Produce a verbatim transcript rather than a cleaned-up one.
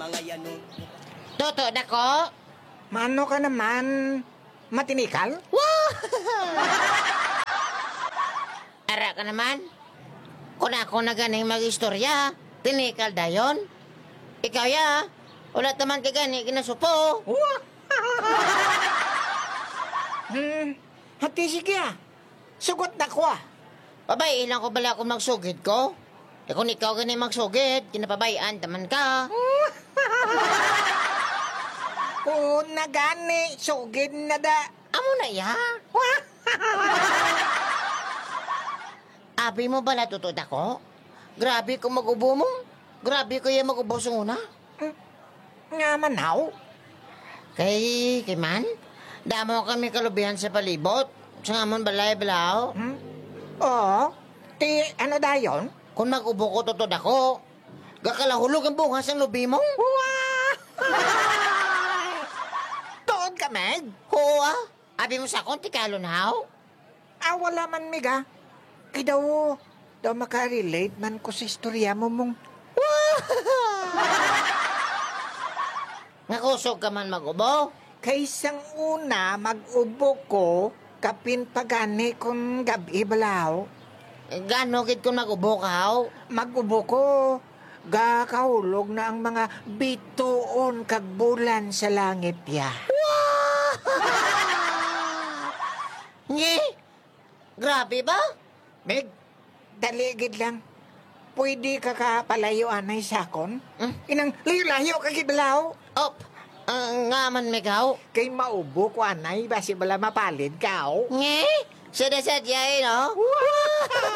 mga yano. Toto dako. Mano ka naman? Matinikal? Wow! Ara ka naman. Kung ako na ganing mag-istorya, tinikal dayon. Ikaw ya, wala taman ka gani kinasupo. Wah! hmm, hati sige ah. Sugot na ko ah. Babay, ilang ko bala kung magsugid ko? E kung ikaw gani magsugid, kinapabayaan taman ka. Kung nagani, sugid na da. Amo na ya. Abi mo bala tutod ako? Grabe kung mag-ubo mo. Grabe ko yung mag-ubo sa una. Nga manaw. Kay, kay man, damo kami kalubihan sa palibot. Sa ngamon balay balao. Hmm? Oo. Ti, ano dayon? Kung mag-ubo ko tutod ako, gakalahulog ang bungas ang lubi mo. Wah! Tuod ka, Meg? Oo ah. Abi mo sa akong tikalon haw. Ah, wala man, Meg ah. Kay daw, daw makarelate man ko sa istorya mo mong. Nakusog ka man mag-ubo. Kaysang una, mag-ubo ko, kapin pagani kung gabi balaw. Gano gid kung mag-ubo ka haw? Mag-ubo ko, gakahulog na ang mga bituon kag bulan sa langit ya. Ngi? Grabe ba? Meg, daligid lang. Pwede ka ka palayo anay sakon? Hmm? Inang layo-layo ka gibalaw. Op, ang nga man megaw. Kay maubo ko anay, basi bala mapalid ka, oh. Ngi? Sada-sadya eh, no?